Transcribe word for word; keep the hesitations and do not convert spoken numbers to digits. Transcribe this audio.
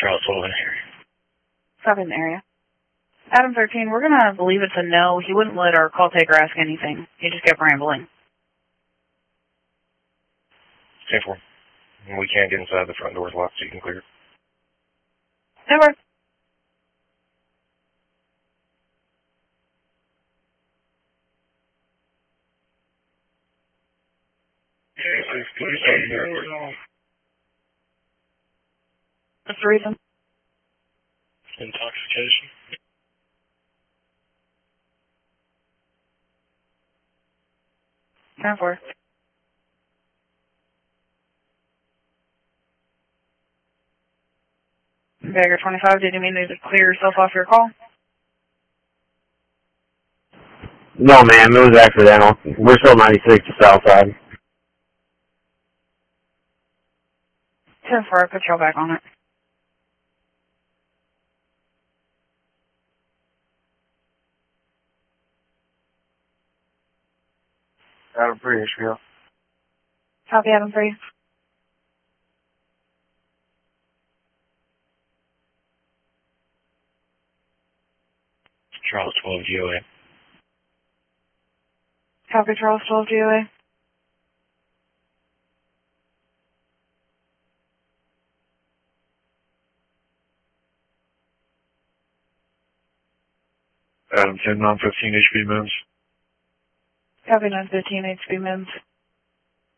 Charles twelve in the area. Copy in the area. Adam thirteen, we're going to believe it's a no. He wouldn't let our call taker ask anything. He just kept rambling. ten four. We can't get inside. The front door's locked, so you can clear it. Never. What's the reason? Intoxication. ten four. Bagger twenty-five, did you mean to clear yourself off your call? No, ma'am, it was accidental. We're still ninety-six to Southside. ten four, I put y'all back on it. Adam three, H P O. Copy, Adam three. Charles twelve G O A. Copy, Charles twelve G O A. Adam ten nine fifteen H P Mims. Copy nine fifteen H P Mims.